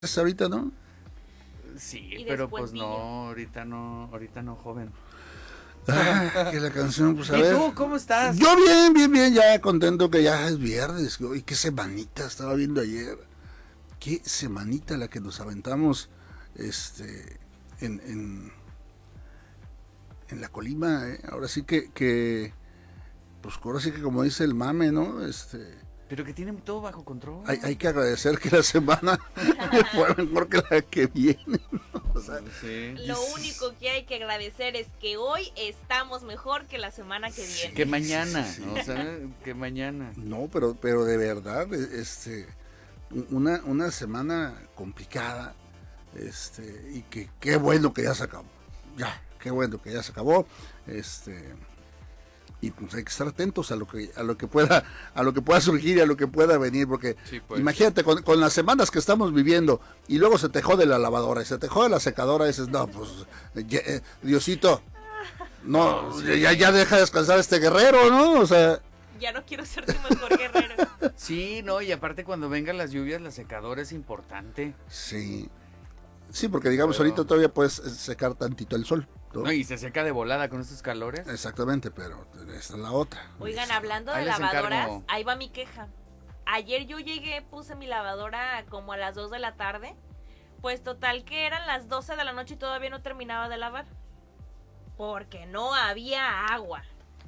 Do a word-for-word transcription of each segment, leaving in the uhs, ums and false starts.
Pues ahorita, ¿no? Sí, pero pues Villa. no, ahorita no, ahorita no, joven. Ah, que la canción, pues a ¿Y ver. tú cómo estás? Yo bien, bien, bien, ya contento que ya es viernes. Y qué semanita estaba viendo ayer. Qué semanita la que nos aventamos este en, en, en la Colima, ¿eh? Ahora sí que, que, pues ahora sí que como dice el mame, ¿no? Este... Pero que tienen todo bajo control. Hay, hay que agradecer que la semana fue mejor que la que viene, ¿no? O sea, sí. Lo único que hay que agradecer es que hoy estamos mejor que la semana que viene. Que mañana, sí, sí. ¿no? O sea, que mañana. No, pero, pero de verdad, este, una, una semana complicada, este, y que qué bueno que ya se acabó. Ya, qué bueno que ya se acabó. Este. Y pues hay que estar atentos a lo que a lo que pueda a lo que pueda surgir y a lo que pueda venir, porque sí, pues. Imagínate con, con las semanas que estamos viviendo y luego se te jode la lavadora y se te jode la secadora y dices, no, pues ya, eh, Diosito, no, sí. ya, ya deja descansar a este guerrero, ¿no? O sea, ya no quiero ser tu mejor guerrero. Sí, no, y aparte cuando vengan las lluvias la secadora es importante. Sí. Sí, porque digamos pero... ahorita todavía puedes secar tantito el sol. ¿No? No, y se seca de volada con estos calores. Exactamente, pero esta es la otra. Oigan, hablando de lavadoras, encargo. Ahí va mi queja. Ayer yo llegué, puse mi lavadora como a las dos de la tarde. Pues total que eran las doce de la noche y todavía no terminaba de lavar. Porque no había agua.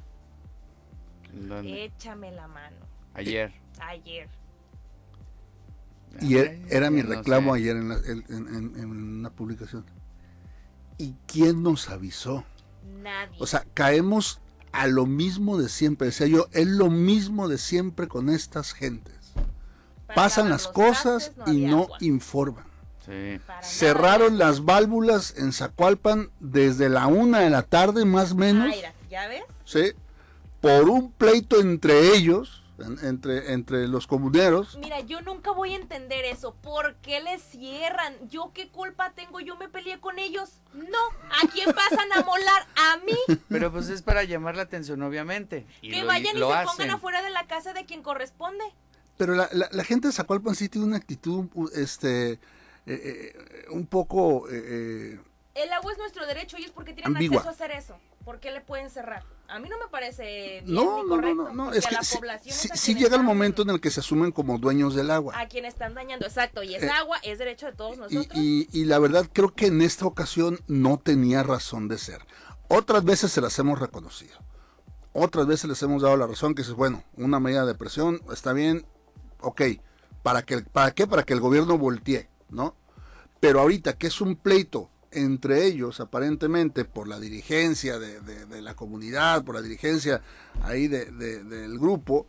¿Dónde? Échame la mano. Ayer. Ayer. Y era, era mi reclamo no sé. ayer en, la, en, en, en una publicación. ¿Y quién nos avisó? Nadie. O sea, caemos a lo mismo de siempre. Decía yo, es lo mismo de siempre con estas gentes. Para Pasan las cosas no y no agua. informan. Sí. Cerraron las válvulas en Zacualpan desde la una de la tarde, más o menos. Ay, ¿ya ves? Sí. Por un pleito entre ellos. Entre, entre los comuneros. Mira, yo nunca voy a entender eso. ¿Por qué les cierran? ¿Yo qué culpa tengo? ¿Yo me peleé con ellos? No. ¿A quién pasan a molar? ¿A mí? Pero pues es para llamar la atención, obviamente. Y que lo, vayan y, lo y se hacen. pongan afuera de la casa de quien corresponde. Pero la, la, la gente de Zacualpan sí tiene una actitud este eh, eh, un poco... Eh, El agua es nuestro derecho y es porque tienen ambigua. acceso a hacer eso. ¿Por qué le pueden cerrar? A mí no me parece bien no, ni no, correcto. No, no, no, es que la sí, población sí, es sí llega están, el momento en el que se asumen como dueños del agua. A quien están dañando, exacto. Y esa eh, agua es derecho de todos nosotros. Y, y, y la verdad creo que en esta ocasión no tenía razón de ser. Otras veces se las hemos reconocido. Otras veces les hemos dado la razón que es, bueno, una medida de presión, está bien, ok. ¿Para qué? ¿Para qué? Para que el gobierno voltee, ¿no? Pero ahorita que es un pleito entre ellos, aparentemente, por la dirigencia de, de, de la comunidad, por la dirigencia ahí de, de, del grupo,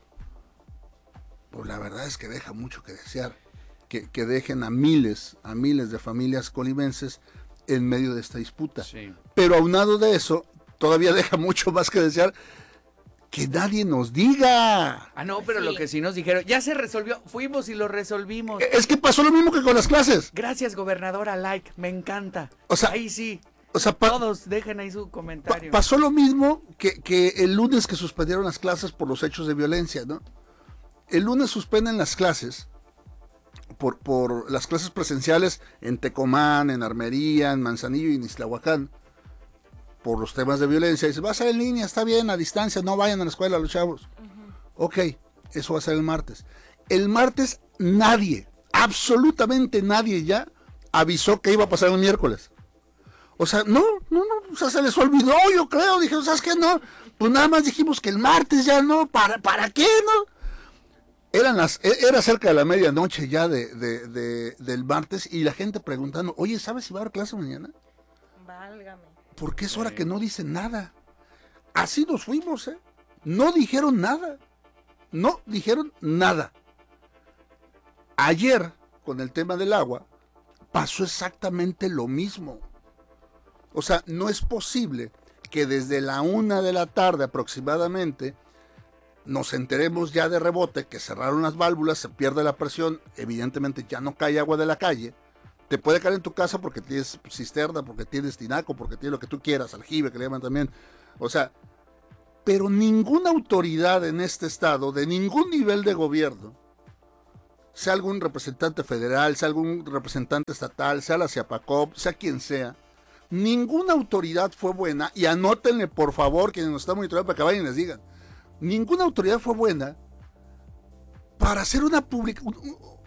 pues la verdad es que deja mucho que desear, que, que dejen a miles, a miles de familias colimenses en medio de esta disputa. Sí. Pero aunado de eso, todavía deja mucho más que desear que nadie nos diga. Ah, no, pero sí. lo que sí nos dijeron, ya se resolvió, fuimos y lo resolvimos. Es que pasó lo mismo que con las clases. Gracias, gobernadora, like, me encanta. O sea, ahí sí. O sea, todos dejen ahí su comentario. Pa pasó lo mismo que, que el lunes que suspendieron las clases por los hechos de violencia, ¿no? El lunes suspenden las clases por, por las clases presenciales en Tecomán, en Armería, en Manzanillo y en Iztlahuacán, por los temas de violencia. Y dice, va a ser en línea, está bien, a distancia, no vayan a la escuela los chavos. Uh-huh. Ok, eso va a ser el martes. El martes nadie, absolutamente nadie ya avisó que iba a pasar el miércoles. O sea, no, no, no, o sea, se les olvidó, yo creo. Dije, ¿sabes qué? No, pues nada más dijimos que el martes ya no, ¿para, para qué, no? Eran las, era cerca de la medianoche ya de, de, de, del martes y la gente preguntando, oye, ¿sabes si va a haber clase mañana? Válgame. Porque es hora que no dicen nada. Así nos fuimos, ¿eh? No dijeron nada. No dijeron nada. Ayer, con el tema del agua, pasó exactamente lo mismo. O sea, no es posible que desde la una de la tarde aproximadamente nos enteremos ya de rebote que cerraron las válvulas, se pierde la presión, evidentemente ya no cae agua de la calle. Te puede caer en tu casa porque tienes cisterna, porque tienes tinaco, porque tienes lo que tú quieras, aljibe que le llaman también. O sea, pero ninguna autoridad en este estado, de ningún nivel de gobierno, sea algún representante federal, sea algún representante estatal, sea la Ciapacop, sea quien sea, ninguna autoridad fue buena, y anótenle por favor quienes nos están monitoreando para que vayan y les digan, ninguna autoridad fue buena para hacer una publicación,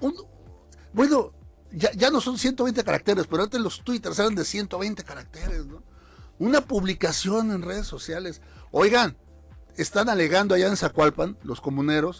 bueno, ya, ya no son ciento veinte caracteres, pero antes los twitters eran de ciento veinte caracteres, ¿no? Una publicación en redes sociales. Oigan, están alegando allá en Zacualpan, los comuneros,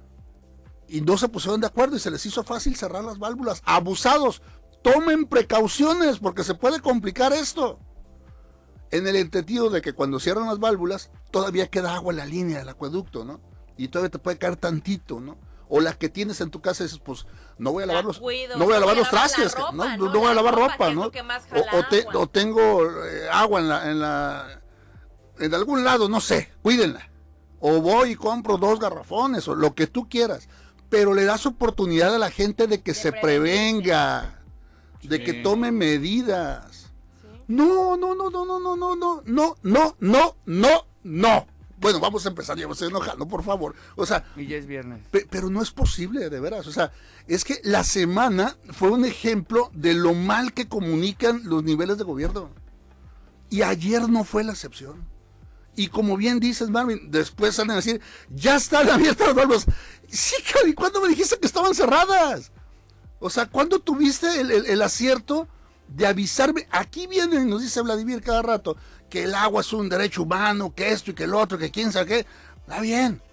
y no se pusieron de acuerdo y se les hizo fácil cerrar las válvulas. Abusados, tomen precauciones porque se puede complicar esto. En el entendido de que cuando cierran las válvulas, todavía queda agua en la línea del acueducto, ¿no? Y todavía te puede caer tantito, ¿no? O la que tienes en tu casa, dices, pues, no voy a lavar los, cuido, no voy a lavar no los trastes, ropa, ¿no? ¿no? No voy a lavar ropa, ropa, ¿no? O, o, te, o tengo eh, agua en la, en la, en algún lado, no sé, cuídenla. O voy y compro dos garrafones, o lo que tú quieras. Pero le das oportunidad a la gente de que de se prevenga, sí. de que tome medidas. ¿Sí? No, no, no, no, no, no, no, no, no, no, no, no, no. Bueno, vamos a empezar, ya me estoy enojando, por favor. O sea, y ya es viernes. Pe pero no es posible, de veras. O sea, es que la semana fue un ejemplo de lo mal que comunican los niveles de gobierno. Y ayer no fue la excepción. Y como bien dices, Marvin, después salen a decir, ya están abiertas las válvulas. Sí, ¿y cuándo me dijiste que estaban cerradas? O sea, ¿cuándo tuviste el, el, el acierto de avisarme? Aquí viene y nos dice Vladimir cada rato que el agua es un derecho humano, que esto y que el otro, que quién sabe qué. Está bien.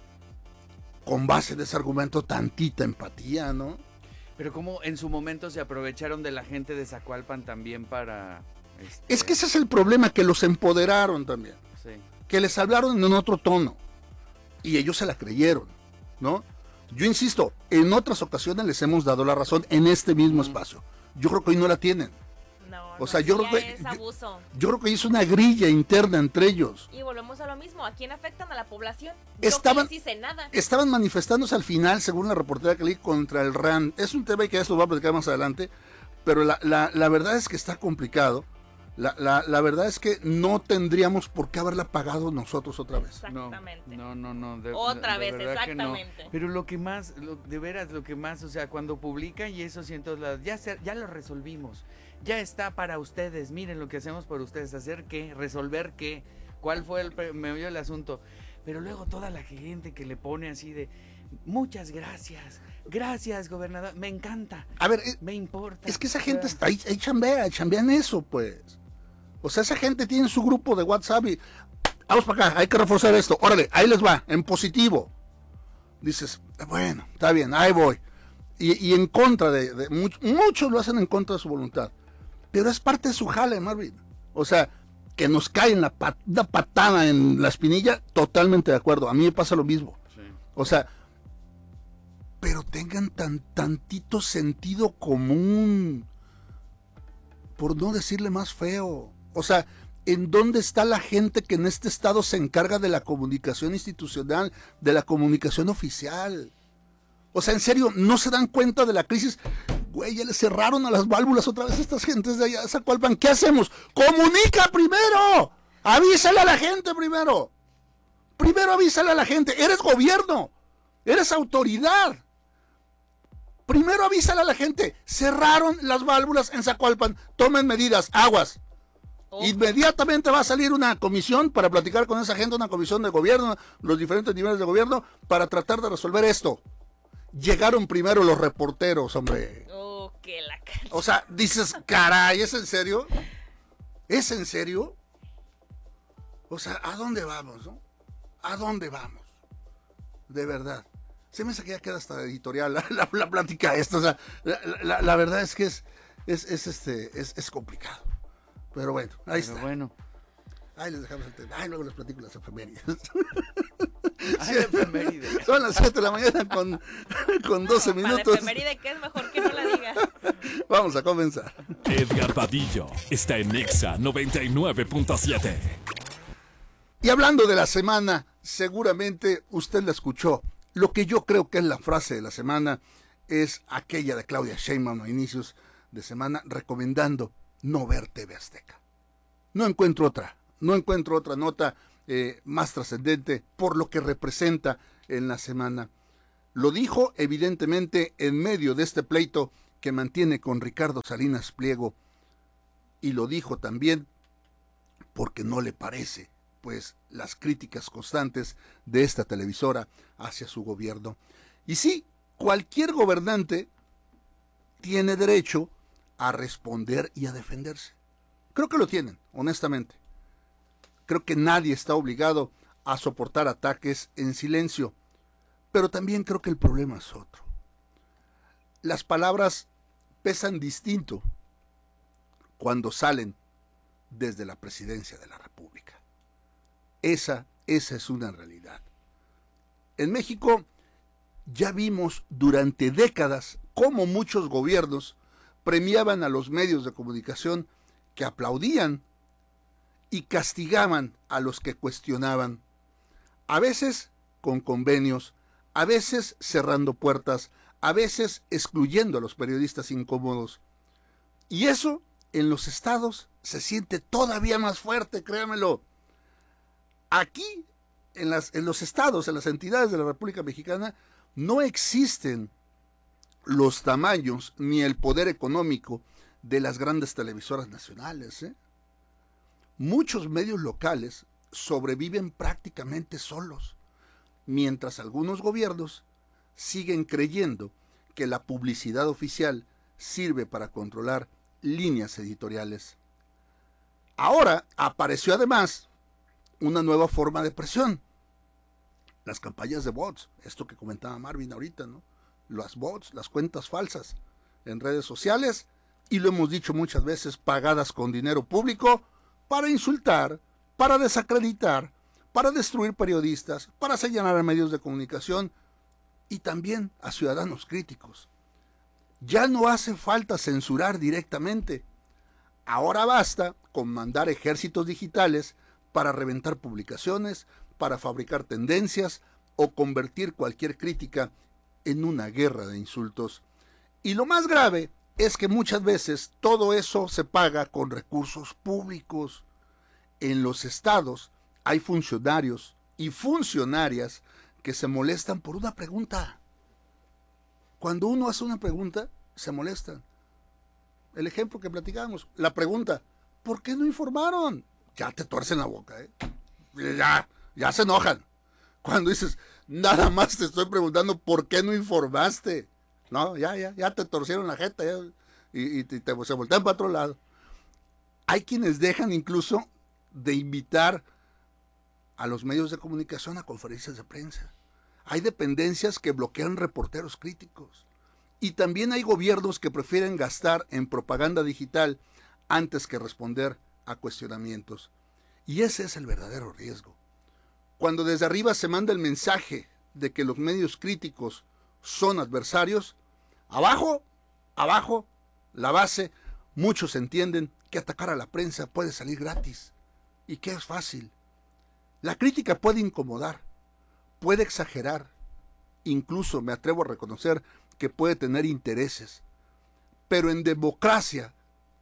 Con base en ese argumento, tantita empatía, ¿no? Pero como en su momento se aprovecharon de la gente de Zacualpan también para... Este... Es que ese es el problema, que los empoderaron también. Sí. Que les hablaron en otro tono. Y ellos se la creyeron, ¿no? Yo insisto, en otras ocasiones les hemos dado la razón en este mismo mm. espacio. Yo creo que hoy no la tienen. No, o sea, no, yo creo que es abuso. Yo, yo creo que es una grilla interna entre ellos. Y volvemos a lo mismo, ¿a quién afectan? A la población. Estaban, yo que les hice nada. Estaban manifestándose al final, según la reportera que leí, contra el R A N. Es un tema que ya esto lo voy a platicar más adelante, pero la, la, la verdad es que está complicado. La, la, la verdad es que no tendríamos por qué haberla pagado nosotros otra vez. Exactamente. No, no, no. no de, otra de, de vez, exactamente. No. Pero lo que más, lo, de veras, lo que más, o sea, cuando publican y eso siento, ya, se, ya lo resolvimos. Ya está para ustedes, miren lo que hacemos por ustedes, hacer qué, resolver qué, cuál fue el meollo del asunto. Pero luego toda la gente que le pone así de, muchas gracias, gracias gobernador, me encanta, a ver, me importa. Es que esa gente está ahí, ahí chambea, chambean eso pues. O sea, esa gente tiene su grupo de WhatsApp y, vamos para acá, hay que reforzar esto, órale, ahí les va, en positivo. Dices, bueno, está bien, ahí voy. Y, y en contra de, de much, muchos lo hacen en contra de su voluntad. Pero es parte de su jale, Marvin. O sea, que nos cae en la pat una patada en la espinilla, totalmente de acuerdo. A mí me pasa lo mismo. Sí. O sea, pero tengan tan tantito sentido común, por no decirle más feo. O sea, ¿en dónde está la gente que en este estado se encarga de la comunicación institucional, de la comunicación oficial? O sea, en serio, ¿no se dan cuenta de la crisis? Güey, ya le cerraron a las válvulas otra vez a estas gentes de allá de Zacualpan. ¿Qué hacemos? ¡Comunica primero! ¡Avísale a la gente primero! Primero avísale a la gente. Eres gobierno. Eres autoridad. Primero avísale a la gente. Cerraron las válvulas en Zacualpan. Tomen medidas. Aguas. Oh. Inmediatamente va a salir una comisión para platicar con esa gente, una comisión de gobierno, los diferentes niveles de gobierno, para tratar de resolver esto. Llegaron primero los reporteros, hombre. Oh, qué la... O sea, dices, caray, ¿es en serio? ¿Es en serio? O sea, ¿a dónde vamos, no? ¿A dónde vamos? De verdad. Se me hace que ya queda hasta editorial la, la, la plática esta. O sea, la, la, la verdad es que es, es, es, este, es, es complicado. Pero bueno, ahí Pero está. bueno. Ahí les dejamos el tema. Ay, luego les platico las efemérides. Ay, efeméride. Son las siete de la mañana con, con doce no, minutos. Para la efeméride, que es mejor que no la diga. Vamos a comenzar. Edgar Vadillo está en Nexa noventa y nueve punto siete. Y hablando de la semana, seguramente usted la escuchó. Lo que yo creo que es la frase de la semana es aquella de Claudia Sheinbaum a inicios de semana recomendando no ver T V Azteca. No encuentro otra, no encuentro otra nota eh, más trascendente por lo que representa en la semana Lo dijo evidentemente en medio de este pleito que mantiene con Ricardo Salinas Pliego, y lo dijo también porque no le parece, pues, las críticas constantes de esta televisora hacia su gobierno. Y sí, cualquier gobernante tiene derecho a responder y a defenderse. Creo que lo tienen, honestamente. Creo que nadie está obligado a soportar ataques en silencio, pero también creo que el problema es otro. Las palabras pesan distinto cuando salen desde la presidencia de la República. Esa, esa es una realidad. En México ya vimos durante décadas cómo muchos gobiernos premiaban a los medios de comunicación que aplaudían y castigaban a los que cuestionaban, a veces con convenios, a veces cerrando puertas, a veces excluyendo a los periodistas incómodos. Y eso en los estados se siente todavía más fuerte, créanmelo. Aquí, en, las, en los estados, en las entidades de la República Mexicana, no existen los tamaños ni el poder económico de las grandes televisoras nacionales, ¿eh? Muchos medios locales sobreviven prácticamente solos, mientras algunos gobiernos siguen creyendo que la publicidad oficial sirve para controlar líneas editoriales. Ahora apareció además una nueva forma de presión: las campañas de bots, esto que comentaba Marvin ahorita, ¿no? Las bots, las cuentas falsas en redes sociales, y lo hemos dicho muchas veces, pagadas con dinero público para insultar, para desacreditar, para destruir periodistas, para señalar a medios de comunicación y también a ciudadanos críticos. Ya no hace falta censurar directamente. Ahora basta con mandar ejércitos digitales para reventar publicaciones, para fabricar tendencias o convertir cualquier crítica en una guerra de insultos. Y lo más grave es que muchas veces todo eso se paga con recursos públicos. En los estados hay funcionarios y funcionarias que se molestan por una pregunta. Cuando uno hace una pregunta, se molestan. El ejemplo que platicábamos, la pregunta, ¿por qué no informaron? Ya te tuercen la boca, ¿eh? Ya, ya se enojan. Cuando dices, nada más te estoy preguntando, ¿por qué no informaste? No, ya, ya, ya te torcieron la jeta, ya, y, y te, te, se voltean para otro lado. Hay quienes dejan incluso de invitar a los medios de comunicación a conferencias de prensa. Hay dependencias que bloquean reporteros críticos. Y también hay gobiernos que prefieren gastar en propaganda digital antes que responder a cuestionamientos. Y ese es el verdadero riesgo. Cuando desde arriba se manda el mensaje de que los medios críticos son adversarios, abajo, abajo, la base, muchos entienden que atacar a la prensa puede salir gratis y que es fácil. La crítica puede incomodar, puede exagerar, incluso me atrevo a reconocer que puede tener intereses, pero en democracia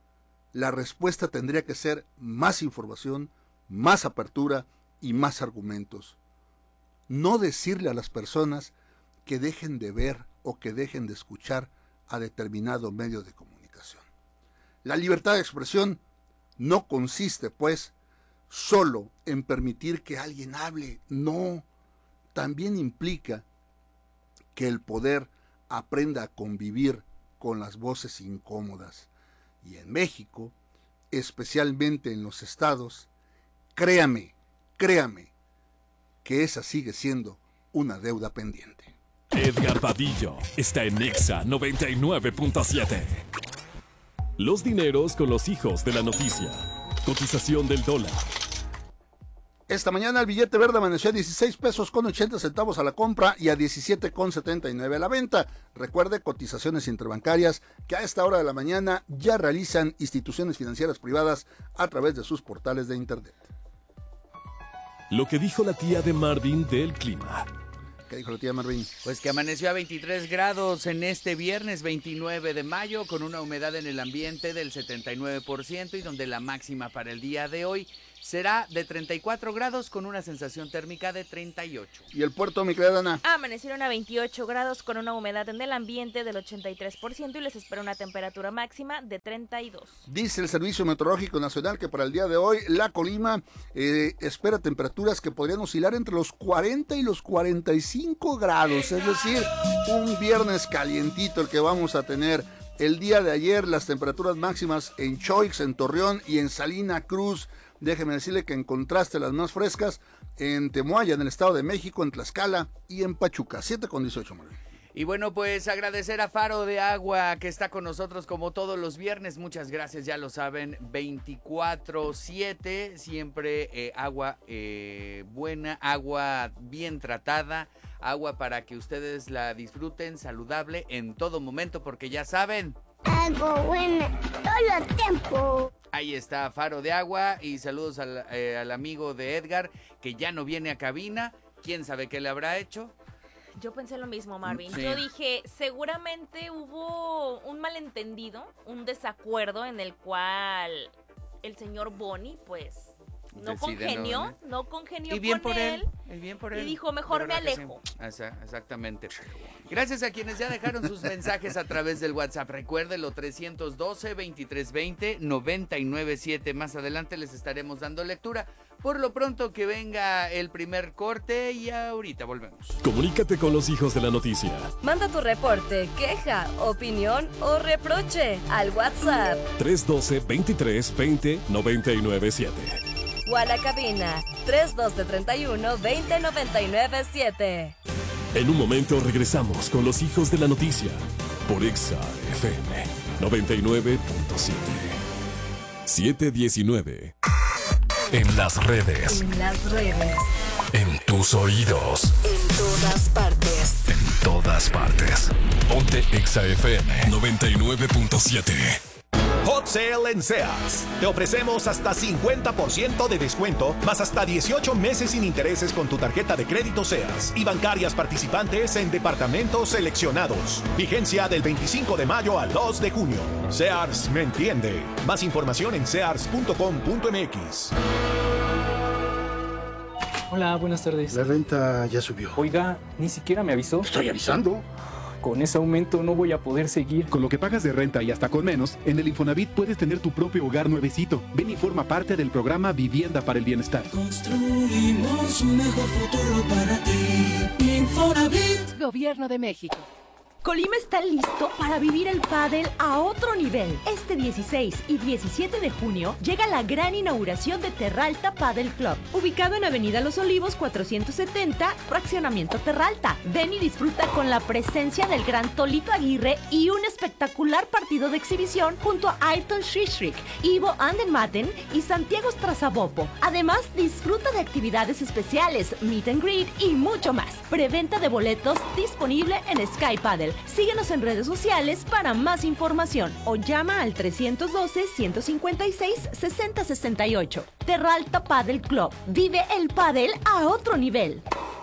la respuesta tendría que ser más información, más apertura y más argumentos. No decirle a las personas que dejen de ver o que dejen de escuchar a determinado medio de comunicación. La libertad de expresión no consiste, pues, solo en permitir que alguien hable. No, también implica que el poder aprenda a convivir con las voces incómodas. Y en México, especialmente en los estados, créame, créame, que esa sigue siendo una deuda pendiente. Edgar Padillo está en Nexa noventa y nueve punto siete. Los dineros con los hijos de la noticia. Cotización del dólar. Esta mañana el billete verde amaneció a dieciséis pesos con ochenta centavos a la compra y a diecisiete con setenta y nueve a la venta. Recuerde, cotizaciones interbancarias que a esta hora de la mañana ya realizan instituciones financieras privadas a través de sus portales de internet. Lo que dijo la tía de Marvin del clima. ¿Qué dijo la tía Marvin? Pues que amaneció a veintitrés grados en este viernes veintinueve de mayo, con una humedad en el ambiente del setenta y nueve por ciento y donde la máxima para el día de hoy será de treinta y cuatro grados con una sensación térmica de treinta y ocho. ¿Y el puerto, mi querida Ana? Amanecieron a veintiocho grados con una humedad en el ambiente del ochenta y tres por ciento y les espera una temperatura máxima de treinta y dos. Dice el Servicio Meteorológico Nacional que para el día de hoy la Colima eh, espera temperaturas que podrían oscilar entre los cuarenta y los cuarenta y cinco grados, es decir, un viernes calientito el que vamos a tener. El día de ayer las temperaturas máximas en Choix, en Torreón y en Salina Cruz, déjeme decirle que en contraste las más frescas en Temoaya, en el Estado de México, en Tlaxcala y en Pachuca, siete con dieciocho, Manuel. Y bueno, pues agradecer a Faro de Agua que está con nosotros como todos los viernes. Muchas gracias, ya lo saben, veinticuatro siete, siempre eh, agua eh, buena, agua bien tratada, agua para que ustedes la disfruten saludable en todo momento, porque ya saben. Agua buena todo el tiempo. Ahí está Faro de Agua y saludos al, eh, al amigo de Edgar que ya no viene a cabina. ¿Quién sabe qué le habrá hecho? Yo pensé lo mismo, Marvin. Sí. Yo dije, seguramente hubo un malentendido, un desacuerdo en el cual el señor Boni, pues, no Decide congenió, no, no congenió y bien con por él. él, y bien por él. Y dijo, mejor De me verdad que alejo. sí. Esa- Exactamente. Gracias a quienes ya dejaron sus mensajes a través del WhatsApp. Recuérdelo, trescientos doce, veintitrés veinte, noventa y nueve siete. Más adelante les estaremos dando lectura. Por lo pronto que venga el primer corte y ahorita volvemos. Comunícate con los hijos de la noticia. Manda tu reporte, queja, opinión o reproche al WhatsApp tres uno dos, veintitrés veinte, noventa y nueve siete. o a la cabina tres uno dos, treinta y uno, veinte, noventa y nueve siete. En un momento regresamos con los hijos de la noticia por Exa F M noventa y nueve punto siete. siete diecinueve. En las redes. En las redes. En tus oídos. En todas partes. En todas partes. Ponte Exa F M noventa y nueve punto siete. Hot Sale en Sears. Te ofrecemos hasta cincuenta por ciento de descuento, más hasta dieciocho meses sin intereses con tu tarjeta de crédito Sears y bancarias participantes en departamentos seleccionados. Vigencia del veinticinco de mayo al dos de junio. Sears me entiende. Más información en sears punto com punto m x. Hola, buenas tardes. La renta ya subió. Oiga, ni siquiera me avisó. Estoy avisando. Con ese aumento no voy a poder seguir. Con lo que pagas de renta y hasta con menos, en el Infonavit puedes tener tu propio hogar nuevecito. Ven y forma parte del programa Vivienda para el Bienestar. Construimos un mejor futuro para ti. Infonavit. Gobierno de México. Colima está listo para vivir el pádel a otro nivel. Este dieciséis y diecisiete de junio llega la gran inauguración de Terralta Padel Club, ubicado en Avenida Los Olivos cuatrocientos setenta, Fraccionamiento Terralta. Ven y disfruta con la presencia del gran Tolito Aguirre y un espectacular partido de exhibición junto a Ayrton Shishrik, Ivo Andenmatten y Santiago Strazabopo. Además, disfruta de actividades especiales, meet and greet y mucho más. Preventa de boletos disponible en Sky Padel. Síguenos en redes sociales para más información o llama al trescientos doce, ciento cincuenta y seis, sesenta sesenta y ocho. Terralta Padel Club. Vive el pádel a otro nivel.